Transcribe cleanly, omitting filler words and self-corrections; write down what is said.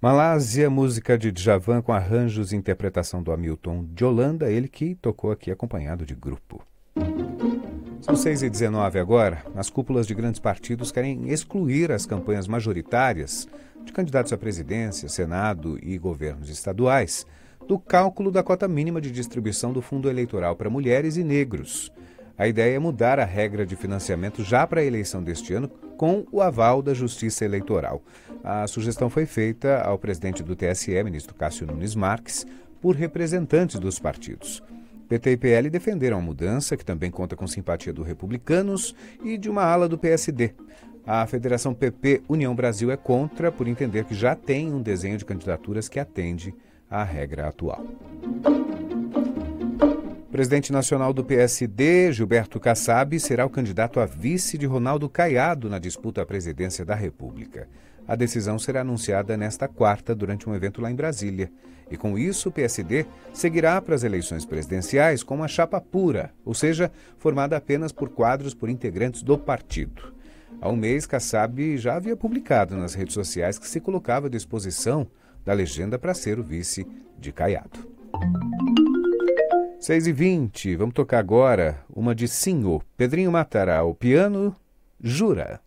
Malásia, música de Djavan com arranjos e interpretação do Hamilton de Holanda, ele que tocou aqui acompanhado de grupo. São 6h19 agora. As cúpulas de grandes partidos querem excluir as campanhas majoritárias de candidatos à presidência, Senado e governos estaduais do cálculo da cota mínima de distribuição do fundo eleitoral para mulheres e negros. A ideia é mudar a regra de financiamento já para a eleição deste ano com o aval da Justiça Eleitoral. A sugestão foi feita ao presidente do TSE, ministro Cássio Nunes Marques, por representantes dos partidos. PT e PL defenderam a mudança, que também conta com simpatia dos republicanos e de uma ala do PSD. A Federação PP União Brasil é contra, por entender que já tem um desenho de candidaturas que atende à regra atual. O presidente nacional do PSD, Gilberto Kassab, será o candidato a vice de Ronaldo Caiado na disputa à presidência da República. A decisão será anunciada nesta quarta durante um evento lá em Brasília. E com isso, o PSD seguirá para as eleições presidenciais com uma chapa pura, ou seja, formada apenas por quadros por integrantes do partido. Há um mês, Kassab já havia publicado nas redes sociais que se colocava à disposição da legenda para ser o vice de Caiado. 6h20, vamos tocar agora uma de Sinho. Pedrinho Matará, o piano, Jura.